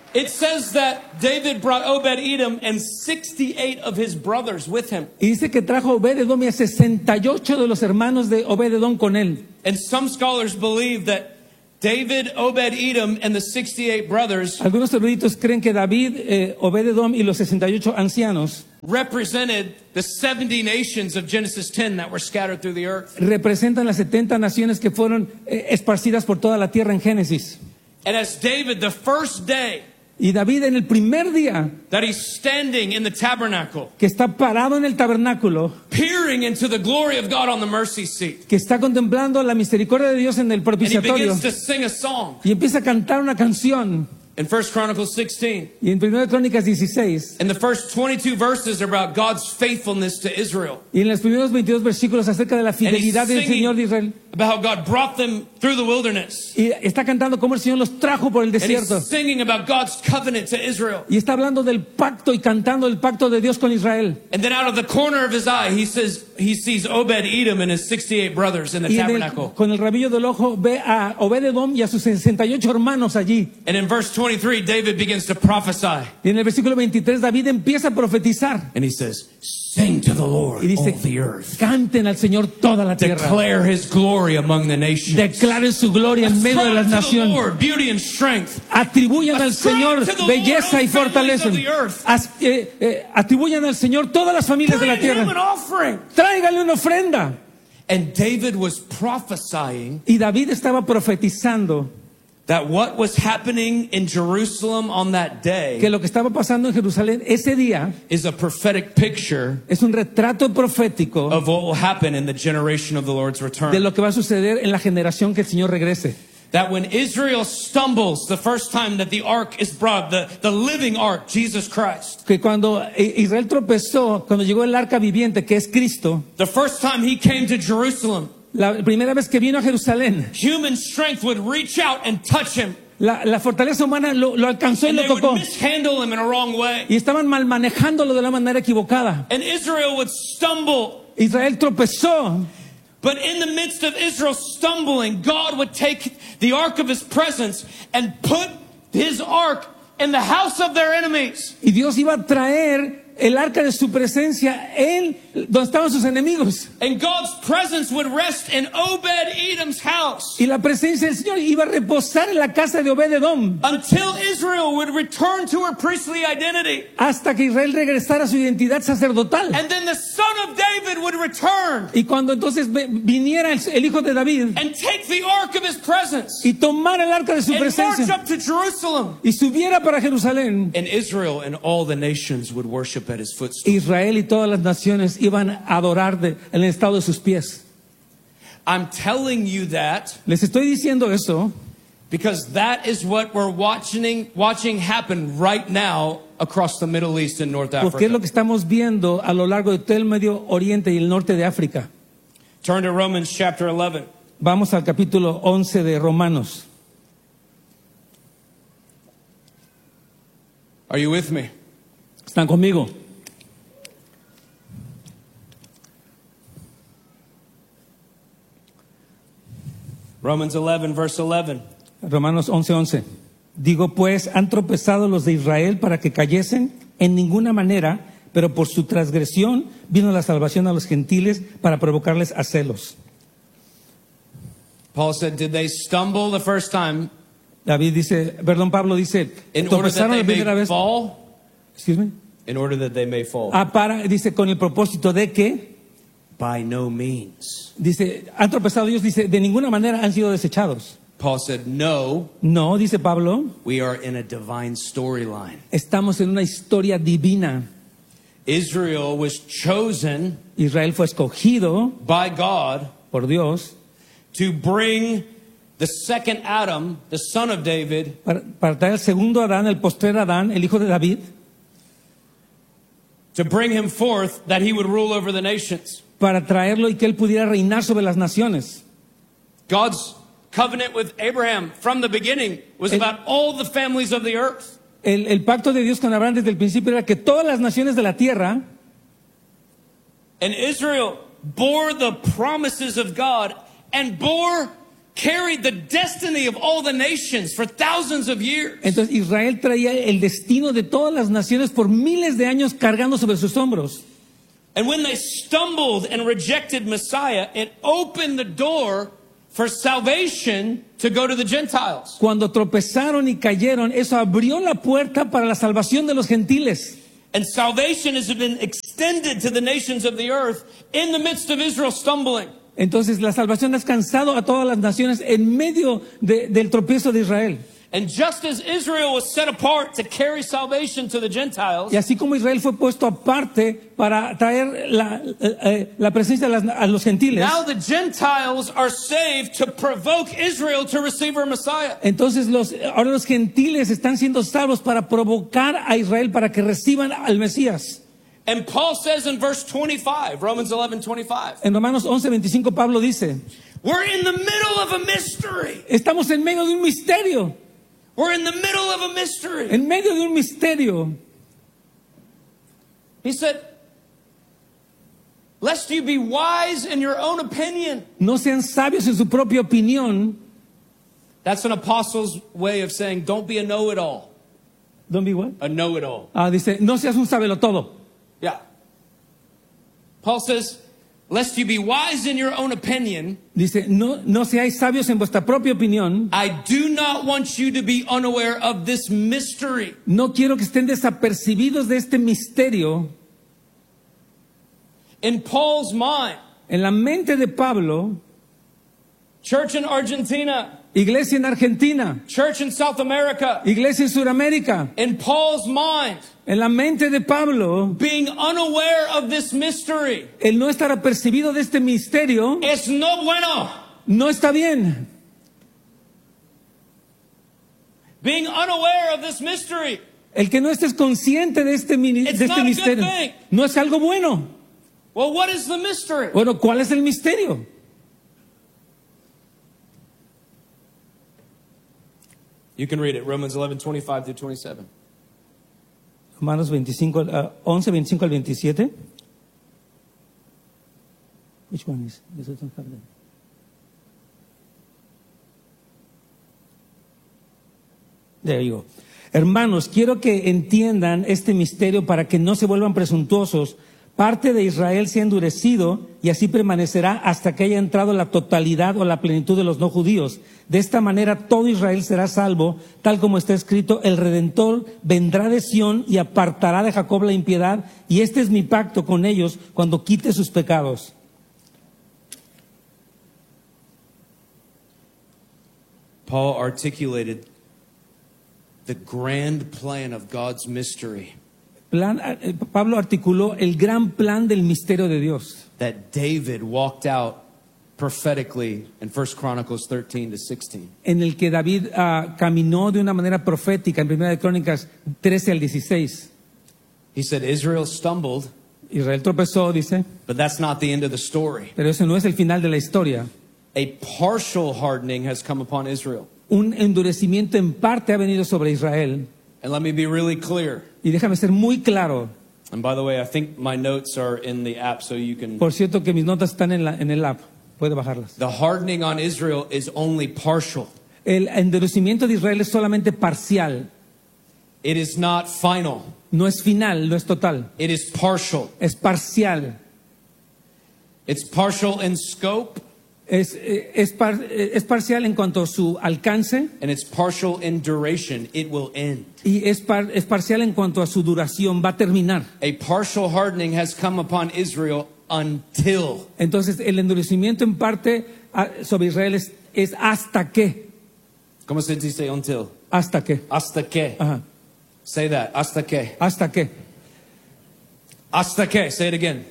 It says that David brought Obed-Edom and sixty-eight of his brothers with him. Y dice que trajo Obed-Edom y a sesenta y ocho de los hermanos de Obed-Edom con él. And some scholars believe that David, Obed-Edom, and the sixty-eight brothers Algunos eruditos creen que David, eh, Obed-Edom y los sesenta y ocho ancianos represented the seventy nations of Genesis ten that were scattered through the earth. representan las setenta naciones que fueron eh, esparcidas por toda la tierra en Génesis. And as David, the first day Y David, en el primer día that he's standing in the tabernacle, que está parado en el tabernáculo, peering into the glory of God on the mercy seat, que está contemplando la misericordia de Dios en el and he propiciatorio, begins to sing a song. y empieza a cantar una canción. In First Chronicles sixteen, Y en primera de Crónicas dieciséis, and the first twenty-two verses are about God's faithfulness to Israel, y en los primeros veintidós versículos acerca de la and he's fidelidad del Señor de Israel, singing about how God brought them through the wilderness, y está cantando cómo el Señor los trajo por el and he's desierto, singing about God's covenant to Israel. y está hablando del pacto y cantando el pacto de Dios con Israel. And then out of the corner of his eye, he says he sees Obed-Edom and his sixty-eight brothers in the Y en el- tabernacle. con el rabillo del ojo ve a Obed-Edom y a sus sesenta y ocho hermanos allí. And in verse twenty-three, David begins to prophesy, Y en el versículo veintitrés David empieza a profetizar and he says, "Sing to the Lord, y dice, all the earth. canten al Señor toda la tierra, Declare His glory among the nations. declaren su gloria en medio de Ascribe las to the naciones, Lord beauty and strength. atribuyan al Ascribe Señor to the belleza Lord, y O families fortaleza, of the earth. As- eh, eh, atribuyan al Señor todas las familias de la Bring Him an tierra, offering." tráiganle una ofrenda. And David was prophesying Y David estaba profetizando that what was happening in Jerusalem on that que day lo que estaba pasando en Jerusalén ese día is a prophetic picture es un retrato profético of what will happen in the generation of the Lord's de return. lo que va a suceder en la generación que el Señor regrese. That when Israel stumbles the first time that the ark is brought, the, the living ark, Jesus Christ, Que cuando Israel tropezó, cuando llegó el arca viviente, que es Cristo, the first time he came to Jerusalem, la primera vez que vino a Jerusalén, human strength would reach out and touch him, la, la fortaleza humana lo, lo alcanzó y and lo they would tocó. mishandle him in a wrong way. Y estaban mal manejándolo de la manera equivocada. And Israel would stumble. Israel tropezó. But in the midst of Israel stumbling, God would take the ark of his presence and put his ark in the house of their enemies. Y Dios iba a traer el arca de su presencia en donde estaban sus enemigos. And God's presence would rest in Obed-Edom's house Y la presencia del Señor iba a reposar en la casa de Obed-Edom until Israel would return to her priestly identity. hasta que Israel regresara a su identidad sacerdotal. And then the son of David would return Y cuando entonces ve- viniera el, el hijo de David and take the ark of his presence y tomara el arca de su and march presencia up to Jerusalem. y subiera para Jerusalén, And Israel and all the nations would worship at his footstool. Israel y todas las naciones iban a adorar de- en el estado de sus pies. I'm telling you that Les estoy diciendo eso because that is what we're watching watching happen right now across the Middle East and North porque es lo Africa. que estamos viendo a lo largo de todo el Medio Oriente y el norte de África. Turn to Romans chapter eleven. Vamos al capítulo once de Romanos. Are you with me? ¿Están conmigo? Romans eleven verse eleven. Romanos once, once. Digo pues, ¿han tropezado los de Israel para que cayesen? En ninguna manera, pero por su transgresión vino la salvación a los gentiles para provocarles a celos. Paul said, did they stumble the first time David dice, perdón, Pablo dice, in order that tropezaron they la primera may vez. fall? Excuse me. In order that they may fall. Ah, para, dice, con el propósito de que, By no means. dice, han tropezado ellos, dice, de ninguna manera han sido desechados. Paul said, no, No, dice Pablo, we are in a divine storyline. estamos en una historia divina. Israel was chosen Israel fue escogido by God por Dios to bring the second Adam, the son of David, para, para traer el segundo Adán, el postrer Adán, el hijo de David, to bring him forth that he would rule over the nations. para traerlo y que él pudiera reinar sobre las naciones. God's covenant with Abraham from the beginning was El- about all the families of the earth. El, el pacto de Dios con Abraham desde el principio era que todas las naciones de la tierra, And Israel bore the promises of God and bore carried the destiny of all the nations for thousands of years. Entonces Israel traía el destino de todas las naciones por miles de años cargando sobre sus hombros. And when they stumbled and rejected Messiah, it opened the door for salvation to go to the Gentiles. Cuando tropezaron y cayeron, eso abrió la puerta para la salvación de los gentiles. And salvation has been extended to the nations of the earth in the midst of Israel stumbling. Entonces la salvación ha alcanzado a todas las naciones en medio de, del tropiezo de Israel. And just as Israel was set apart to carry salvation to the Gentiles, Y así como Israel fue puesto aparte para traer la, eh, la presencia a, las, a los gentiles, now the Gentiles are saved to provoke Israel to receive her Messiah. entonces los, ahora los gentiles están siendo salvos para provocar a Israel para que reciban al Mesías. And Paul says in verse twenty-five, Romans eleven twenty-five, En Romanos once veinticinco Pablo dice, we're in the middle of a mystery. estamos en medio de un misterio, We're in the middle of a mystery. en medio de un misterio. He said, lest you be wise in your own opinion. No sean sabios en su propia opinión. That's an apostle's way of saying, don't be a know-it-all. Don't be what? A know-it-all. Ah, dice, no seas un sabelotodo. Yeah. Paul says, lest you be wise in your own opinion, Dice, no, no seáis sabios en vuestra propia opinión. I do not want you to be unaware of this mystery. No quiero que estén desapercibidos de este misterio. In Paul's mind, En la mente de Pablo, church in Argentina, iglesia en Argentina, church in South America, iglesia en Sudamérica, in Paul's mind, en la mente de Pablo, being unaware of this mystery el no estar apercibido de este misterio es no bueno. no está bien. Being unaware of this mystery, El que no estés consciente de este, mini- It's de not este a good misterio thing. no es algo bueno. well, what is the mystery? Bueno, ¿cuál es el misterio? You can read it, Romans eleven twenty-five through twenty-seven. Romanos veinticinco, uh, once, veinticinco al veintisiete. Which one is? This is not happening. There you go. Hermanos, quiero que entiendan este misterio para que no se vuelvan presuntuosos. Parte de Israel se ha endurecido y así permanecerá hasta que haya entrado la totalidad o la plenitud de los no judíos. De esta manera todo Israel será salvo, tal como está escrito, el Redentor vendrá de Sión y apartará de Jacob la impiedad, y este es mi pacto con ellos cuando quite sus pecados. Paul articulated the grand plan of God's mystery Plan, eh, Pablo articuló el gran plan del misterio de Dios, that David walked out prophetically in First Chronicles thirteen to sixteen. en el que David ah, caminó de una manera profética en Primera de Crónicas trece al dieciséis. He said Israel stumbled, Israel tropezó, dice, but that's not the end of the story. pero ese no es el final de la historia. A partial hardening has come upon Israel. Un endurecimiento en parte ha venido sobre Israel. And let me be really clear. Y déjame ser muy claro. And by the way, I think my notes are in the app so you can... Por cierto que mis notas están en, la, en el app. Puede bajarlas. The hardening on Israel is only partial. El endurecimiento de Israel es solamente parcial. It is not final. No es final, no es total. It is partial. Es parcial. It's partial in scope, Es, eh, es, par- eh, es parcial en cuanto a su alcance and it's partial in duration. It will end. y es, par- es parcial en cuanto a su duración. Va a terminar. A partial hardening has come upon Israel until. Entonces el endurecimiento en parte ah, sobre Israel es, es hasta que. ¿Cómo se dice until? Hasta que. Hasta que. Ajá. Say that. Hasta que. Hasta que. Hasta que. Say it again.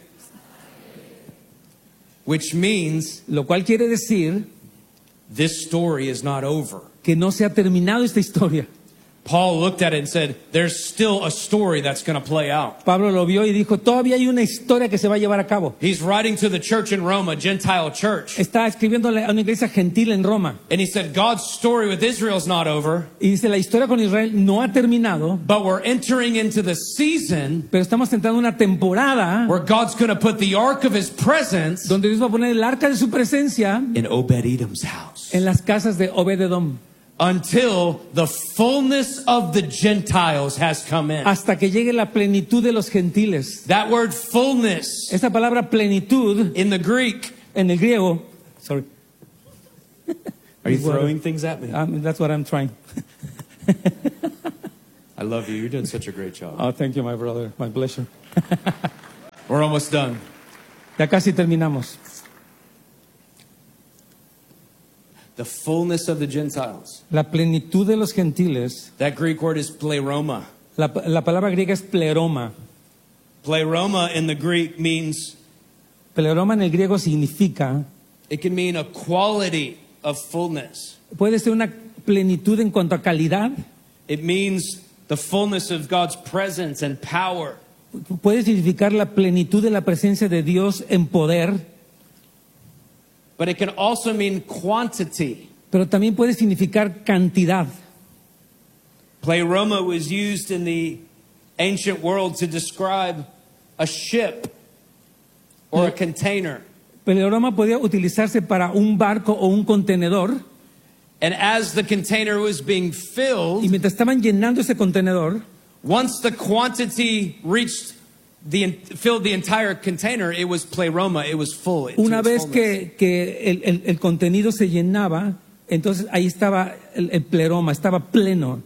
Which means Lo cual quiere decir this story is not over. que no se ha terminado esta historia. Paul looked at it and said, there's still a story that's going to play out. Pablo lo vio y dijo, todavía hay una historia que se va a llevar a cabo. He's writing to the church in Rome, a Gentile church. Está escribiéndole a una iglesia gentil en Roma. And he said, God's story with Israel is not over. Y dice, la historia con Israel no ha terminado, But we're entering into the season pero estamos entrando en una temporada where God's going to put the ark of his presence donde Dios va a poner el arca de su presencia in Obed-Edom's house. en las casas de Obed-Edom, Until the fullness of the Gentiles has come in. hasta que llegue la plenitud de los gentiles. That word fullness Esta palabra plenitud in the Greek. en el griego, sorry, Are you Water. throwing things at me? um, that's what I'm trying. I love you. You're doing such a great job. Oh, thank you, my brother. My pleasure. We're almost done. Ya casi terminamos. The fullness of the Gentiles. La plenitud de los gentiles, That Greek word is pleroma. la, la palabra griega es pleroma. Pleroma in the Greek means, Pleroma en el griego significa, it can mean a quality of fullness. puede ser una plenitud en cuanto a calidad, It means the fullness of God's presence and power. puede significar la plenitud de la presencia de Dios en poder, But it can also mean quantity. pero también puede significar cantidad. Pleroma was used in the ancient world to describe a ship or a container. Pleroma podía utilizarse para un barco o un contenedor, And as the container was being y filled, mientras estaban llenando ese contenedor, once the quantity reached the filled the entire container, it was pleroma, it was full. to una its vez fullness. que, que el, el- el contenido se llenaba, entonces ahí estaba el, el pleroma, estaba pleno.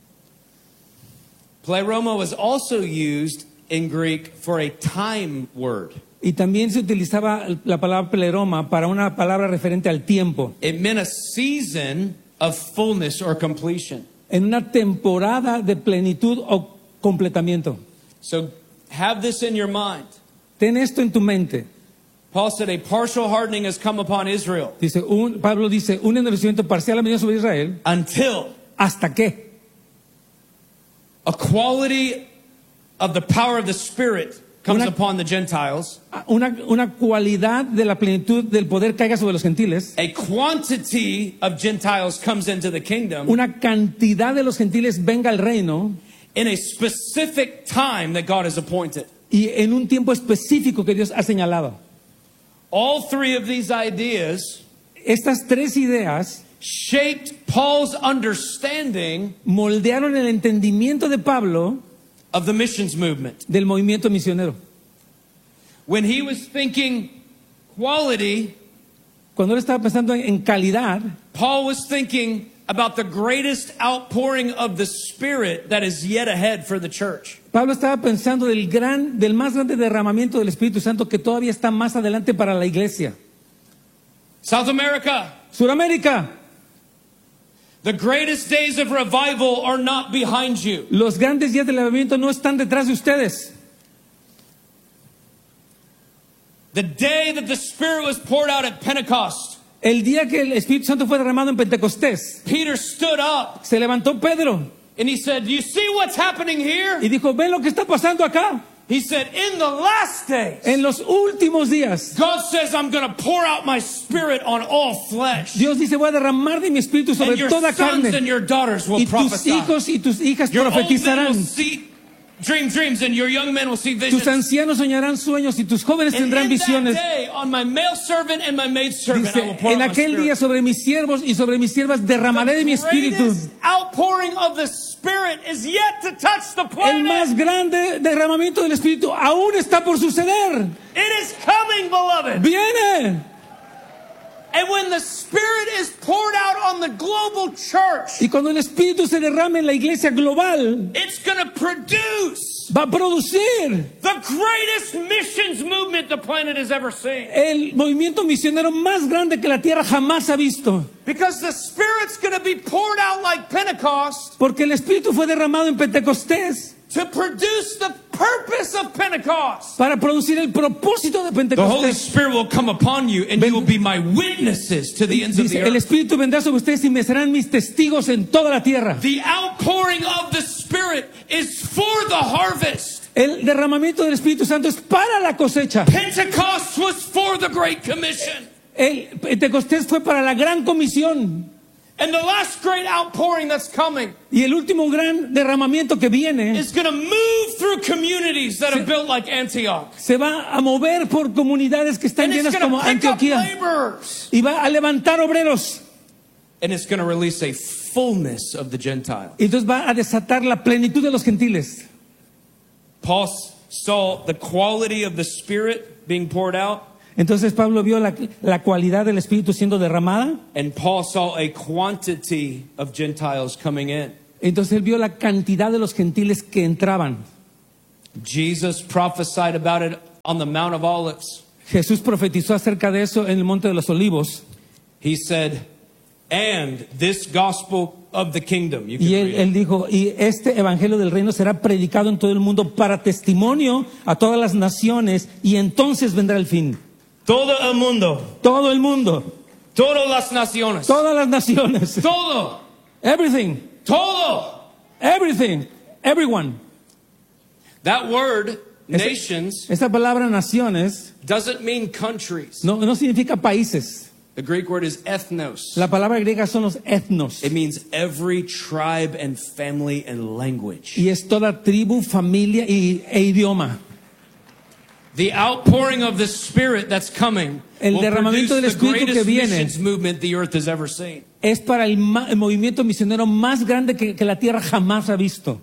Pleroma was also used in Greek for a time word. Y también se utilizaba la palabra pleroma para una palabra referente al tiempo, It meant a season of fullness or completion. en una temporada de plenitud o completamiento. So have this in your mind. Ten esto en tu mente. Paul said a partial hardening has come upon Israel Dice, un, Pablo dice, un endurecimiento parcial ha venido sobre Israel. until ¿Hasta qué? a quality of the power of the Spirit comes Una- upon the Gentiles, Una, una cualidad de la plenitud del poder caiga sobre los gentiles. a quantity of Gentiles comes into the kingdom Una cantidad de los gentiles venga al reino, in a specific time that God has appointed. y en un tiempo específico que Dios ha señalado. All three of these ideas Estas tres ideas shaped Paul's understanding moldearon el entendimiento de Pablo of the missions movement. del movimiento misionero. When he was thinking quality, Cuando él estaba pensando en, en calidad, Paul was thinking about the greatest outpouring of the Spirit that is yet ahead for the church. Pablo estaba pensando del gran, del más grande derramamiento del Espíritu Santo que todavía está más adelante para la iglesia. South America, Suramérica, the greatest days of revival are not behind you. los grandes días del avivamiento no están detrás de ustedes. The day that the Spirit was poured out at Pentecost, El día que el Espíritu Santo fue derramado en Pentecostés, Peter stood up se levantó Pedro and he said, "Do you see what's happening here?" y dijo, ven lo que está pasando acá. He said, "In the last days, En los últimos días, God says I'm going to pour out my Spirit on all flesh. Dios dice, voy a derramar de mi Espíritu And sobre your toda sons and carne. your daughters will Y tus prophesy. hijos y tus hijas Your old men will profetizarán. see dream dreams and your young men will see Tus visions." ancianos soñarán sueños y tus jóvenes And tendrán in that visiones. day, on my male servant and my maid servant, I will Dice, pour en out my aquel día Spirit. sobre mis siervos y sobre mis siervas derramaré de mi The espíritu. greatest outpouring of the Spirit is yet to touch the El más planet. grande derramamiento del espíritu aún está por suceder. It is coming, beloved. Viene. And when the Spirit is poured out on the global church, Y cuando el espíritu se derrame en la iglesia global, it's going to produce va a producir the greatest missions movement the planet has ever seen. el movimiento misionero más grande que la tierra jamás ha visto. Because the Spirit's going to be poured out like Pentecost Porque el espíritu fue derramado en Pentecostés to produce the purpose of Pentecost. para producir el propósito de The Holy Pentecostés. Spirit will come upon you and you will be my witnesses to the ends of Dice, the el earth. Espíritu vendrá sobre ustedes y me serán mis testigos en toda la tierra. The outpouring of the Spirit is for the harvest. El derramamiento del Espíritu Santo es para la cosecha. Pentecost was for the Great Commission. El Pentecostés fue para la gran comisión. And the last great outpouring that's coming Y el último gran derramamiento que viene is going to move through communities that are built like Antioch. se va a mover por comunidades que están And it's llenas going como to pick up Antioquía. laborers. Y va a levantar obreros. And it's going to release a fullness of the Gentile. Y entonces va a desatar la plenitud de los gentiles. Paul saw the quality of the Spirit being poured out. Entonces Pablo vio la, la cualidad del Espíritu siendo derramada. And Paul saw a quantity of Gentiles coming in. Entonces él vio la cantidad de los gentiles que entraban. Jesus prophesied about it on the Mount of Olives. Jesús profetizó acerca de eso en el Monte de los Olivos. He said, and this gospel of the kingdom. You can Y él, read it. él dijo, y este evangelio del reino será predicado en todo el mundo para testimonio a todas las naciones y entonces vendrá el fin. Todo el mundo. Todo el mundo, Todas las naciones. todas las naciones, Todo. everything, Todo. everything, everyone. That word, nations, Esta palabra naciones doesn't mean countries. no, no significa países. The Greek word is ethnos. La palabra griega son los etnos. It means every tribe and family and language. Y es toda tribu, familia y, e idioma. The outpouring of the Spirit that's coming El will derramamiento del produce the Espíritu que greatest viene. missions movement the earth has ever seen. Es para el, ma- el movimiento misionero más grande que, que la tierra jamás ha visto.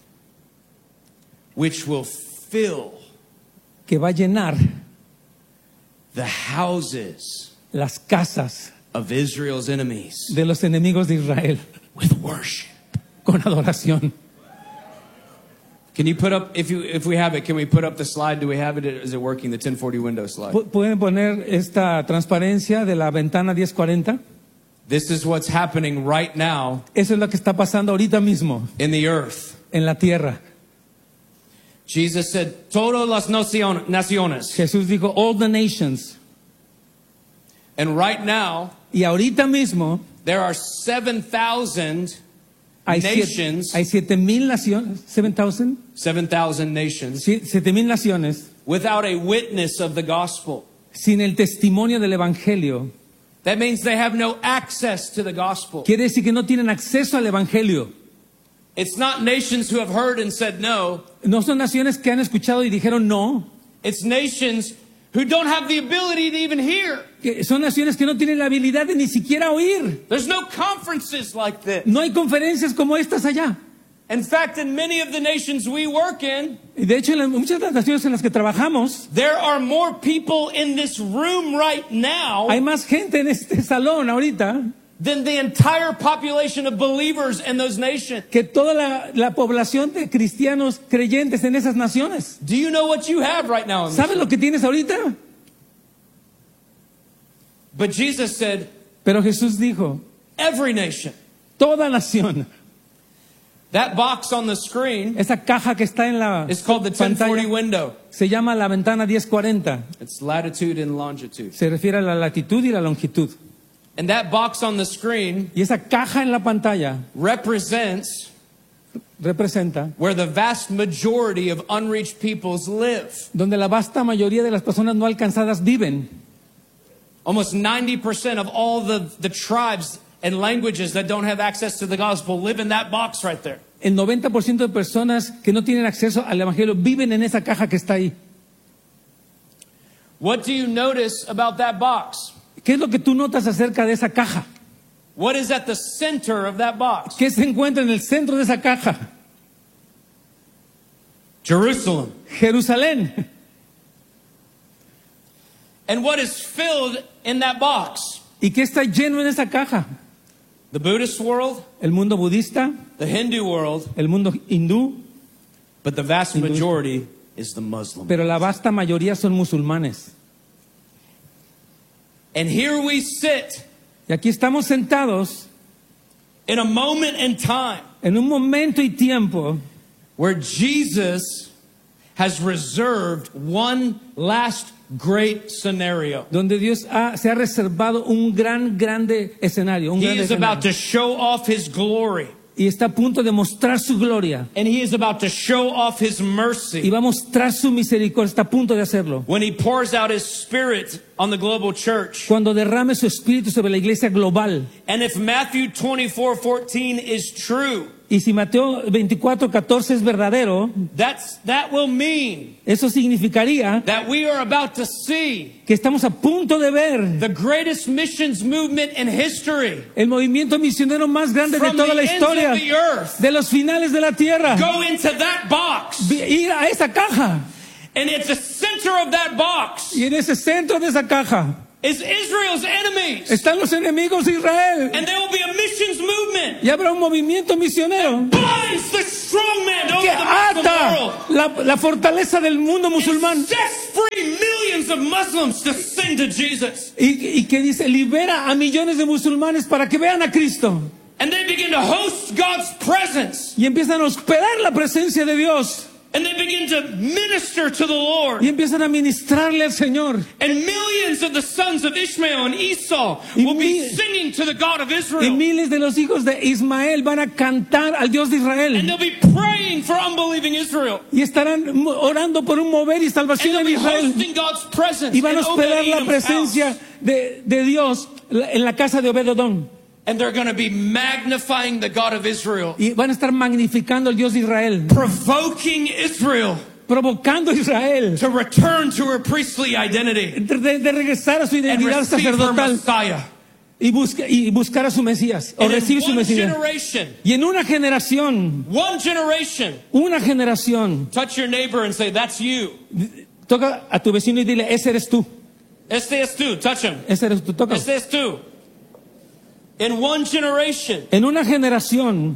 Which will fill Que va a llenar the houses las casas of Israel's enemies de los enemigos de Israel with worship. con adoración. Can you put up, if you if we have it, can we put up the slide? Do we have it? Is it working? The ten forty window slide. Pu- ¿Pueden poner esta transparencia de la ventana diez cuarenta? This is what's happening right now Eso es lo que está pasando ahorita mismo in the earth. en la tierra. Jesus said, todas las nacion- naciones. Jesús dijo, all the nations. And right now, Y ahorita mismo there are seven thousand hay siete, nations, hay siete mil naciones, seven thousand, seven thousand nations siete mil naciones without a witness of the gospel. sin el testimonio del evangelio. That means they have no access to the gospel. Quiere decir que no tienen acceso al evangelio. It's not nations who have heard and said no. No son naciones que han escuchado y dijeron no. It's nations who don't have the ability to even hear. Que son naciones que no tienen la habilidad de ni siquiera oír. There's no conferences like this. No hay conferencias como estas allá. In fact, in many of the nations we work in, Y de hecho, en las- muchas de las naciones en las que trabajamos, there are more people in this room right now hay más gente en este salón ahorita than the entire population of believers in those nations. que toda la, la población de cristianos creyentes en esas naciones. Do you know what you have right now? In this? ¿Sabes lo que tienes ahorita? But Jesus said, Pero Jesús dijo, every nation. toda nación. That box on the screen Esa caja que está en la is called the ten forty pantalla window. se llama la ventana diez cuarenta. It's latitude and longitude. Se refiere a la latitud y la longitud. And that box on the screen Y esa caja en la pantalla represents representa where the vast majority of unreached peoples live. donde la vasta mayoría de las personas no alcanzadas viven. Almost ninety percent of all the, the tribes and languages that don't have access to the gospel live in that box right there. El noventa por ciento de personas que no tienen acceso al evangelio viven en esa caja que está ahí. What do you notice about that box? ¿Qué es lo que tú notas acerca de esa caja? What is at the center of that box? ¿Qué se encuentra en el centro de esa caja? Jerusalem. Jerusalén. And what is filled in that box? ¿Y qué está lleno en esa caja? The Buddhist world, El mundo budista, the Hindu world, el mundo hindú, but the vast majority is the Muslim. pero la vasta mayoría son musulmanes. And here we sit Y aquí estamos sentados in a moment in time en un momento y tiempo where Jesus has reserved one last great scenario. donde Dios ha- se ha reservado un gran, grande escenario, un He gran is about escenario. to show off his glory, Y está a punto de mostrar su gloria. and he is about to show off his Y mercy va a mostrar su misericordia. Está a punto de hacerlo. when he pours out his spirit on the global church. Cuando derrame su espíritu sobre la iglesia global. And if Matthew twenty-four fourteen is true, Y si Mateo veinticuatro catorce es verdadero, that's, that will mean eso significaría that we are about to see que estamos a punto de ver the greatest missions movement in history el movimiento misionero más grande de from the toda la ends historia, of the earth de los finales de la tierra. go into that box. Ir a esa caja. And at the center of that box Y en ese centro de esa caja is Israel's enemies. están los enemigos de Israel. And there will be a missions movement Y habrá un movimiento misionero binds the strong man over que the Muslim ata world. la, la fortaleza del mundo musulmán. Sets free millions of Muslims to sing to Jesus. Y, y que dice, libera a millones de musulmanes para que vean a Cristo. And they begin to host God's presence. Y empiezan a hospedar la presencia de Dios. And they begin to minister to the Lord. Y empiezan a ministrarle al Señor. And millions of the sons of Ishmael and Esau Y will be mil- singing to the God of Y Israel. miles de los hijos de Ismael van a cantar al Dios de And Israel. they'll be praying for unbelieving Israel. Y estarán mo- orando por un mover y And salvación they'll en be Israel. hosting God's presence Y van a in hospedar la Obed-Edom's presencia house. de, de Dios en la casa de Obed-Edom. And they're going to be magnifying the God of Israel, Y van a estar magnificando al Dios de Israel. provoking Israel Provocando a Israel to return to her priestly identity de, de regresar a su and identidad receive her sacerdotal Messiah. y, busca, y buscar a su Mesías. O And in recibir su one Mesías. generation, Y en una generación, one generation, una generación, touch your neighbor and say, that's you. toca a tu vecino y dile, ese eres tú. Este es tú. Touch him. Ese eres tú, toca. Este es tú. In one generation, En una generación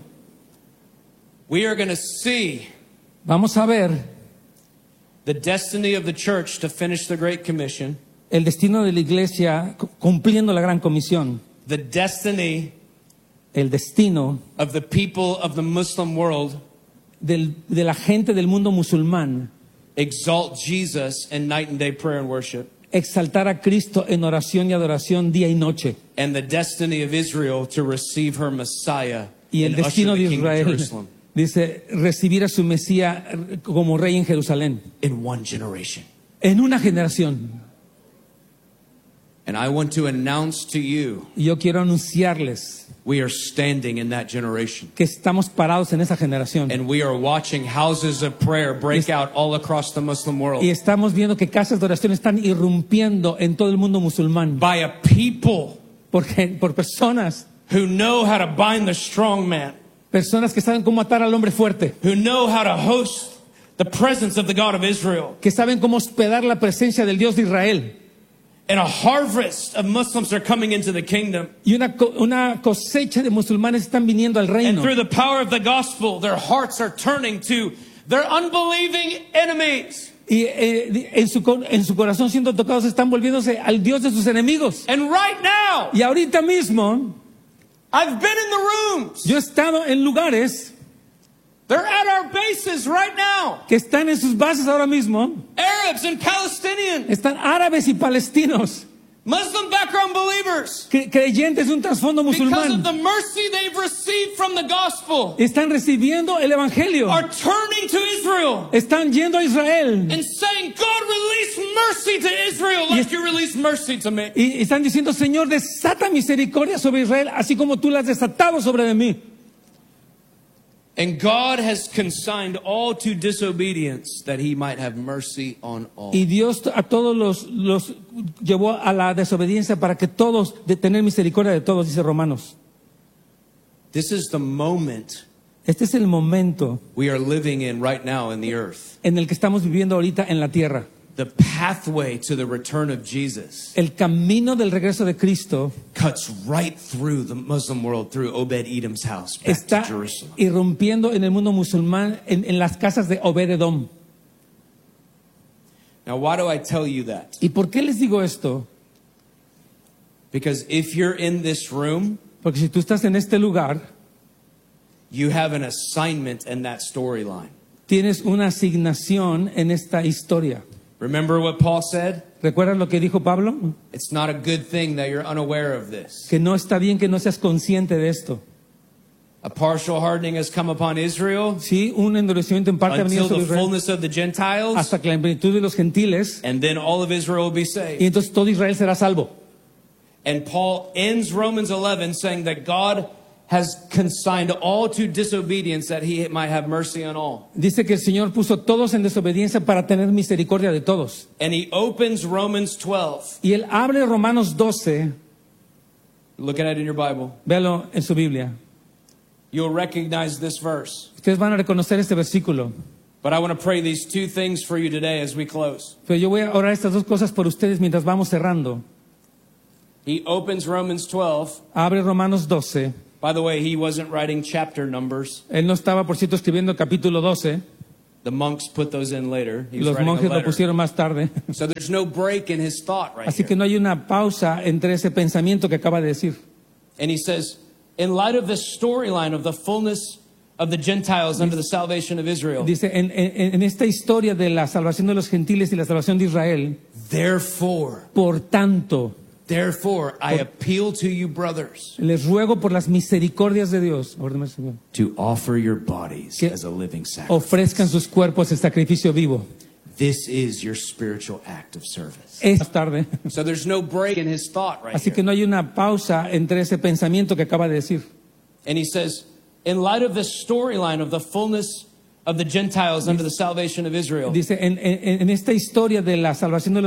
we are going to see vamos a ver the destiny of the church to finish the Great Commission, el destino de la iglesia cu- cumpliendo la gran comisión, the destiny el destino of the people of the Muslim world del- de la gente del mundo musulmán, exalt Jesus in night and day prayer and worship, exaltar a Cristo en oración y adoración día y noche, and the destiny of Israel to receive her Messiah y el and usher destino the de King of Israel, Jerusalem dice, recibir a su Mesías como rey en Jerusalén, in one generation. en una generación. And I want to announce to you, Y yo quiero anunciarles we are standing in that generation. que estamos parados en esa generación. And we are watching houses of prayer break out all across the Muslim world Y estamos viendo que casas de oración están irrumpiendo en todo el mundo musulmán. by a people Porque, por personas, who know how to bind the strong man, personas que saben cómo atar al hombre fuerte, who know how to host the presence of the God of Israel. que saben cómo hospedar la presencia del Dios de Israel. And a harvest of Muslims are coming into the kingdom. Y una, co- una cosecha de musulmanes están viniendo al And reino. through the power of the gospel, their hearts are turning to their unbelieving enemies. Y eh, en, su, co- en su corazón siendo tocados están volviéndose al Dios de sus enemigos. And right now, Y ahorita mismo, I've been in the rooms. yo he estado en lugares They're at our bases right now. que están en sus bases ahora mismo. Arabs and Palestinians, Están árabes y palestinos, Muslim background believers, cre- creyentes de un trasfondo because of musulmán. the mercy they've received from the gospel, Están recibiendo el evangelio. are turning to Israel Están yendo a Israel. and saying, God, release mercy to Israel like you release mercy to me. Y están diciendo, Señor, desata misericordia sobre Israel, así como tú la has desatado sobre de mí. And God has consigned all to disobedience that he might have mercy on all. Y Dios a todos los, los llevó a la desobediencia para que todos, de tener misericordia de todos, dice Romanos. This is the moment Este es el momento we are living in right now in the earth. en el que estamos viviendo ahorita en la tierra. The pathway to the return of Jesus El camino del regreso de Cristo cuts right through the Muslim world, through Obed-Edom's house, back está to Jerusalem. irrumpiendo en el mundo musulmán, en, en las casas de Obed-Edom. Now, why do I tell you that? ¿Y por qué les digo esto? Because if you're in this room, Porque si tú estás en este lugar, you have an assignment in that storyline. tienes una asignación en esta historia. Remember what Paul said? ¿Recuerdas lo que dijo Pablo? It's not a good thing that you're unaware of this. Que no está bien que no seas consciente de esto. A partial hardening has come upon Israel Sí, un endurecimiento en parte ha venido until sobre the Israel fullness of the Gentiles, hasta que la plenitud de los gentiles, and then all of Israel will be y saved. entonces todo Israel será salvo. And Paul ends Romans eleven saying that God has consigned all to disobedience that he might have mercy on all. Dice que el Señor puso todos en desobediencia para tener misericordia de todos. And he opens Romans twelve. Y él abre Romanos doce, Look at it in your Bible. véalo en su Biblia. You'll recognize this verse. Ustedes van a reconocer este versículo. But I want to pray these two things for you today as we close. Pero yo voy a orar estas dos cosas por ustedes mientras vamos cerrando. He opens Romans twelve. Abre Romanos doce. By the way, he wasn't writing chapter numbers. Él no estaba, por cierto, escribiendo el capítulo doce. The monks put those in later. He was Los writing a monjes lo letter. pusieron más tarde. So there's no break in his thought right Así here. que no hay una pausa entre ese pensamiento que acaba de decir. And he says, in light of this storyline of the fullness of the Gentiles under the salvation of Israel, Dice, en, en, en esta historia de la salvación de los gentiles y la salvación de Israel, therefore, por tanto, therefore, I appeal to you, brothers, les ruego por las misericordias de Dios, ordéname, Señor, to offer your bodies que as a living sacrifice. ofrezcan sus cuerpos en sacrificio vivo. This is your spiritual act of service. Es más tarde. So there's no break in his thought right Así que here. no hay una pausa entre ese pensamiento que acaba de decir. And he says, in light of this storyline of the fullness of the Gentiles under the salvation of Israel, Dice, en, en, en esta historia de la salvación de los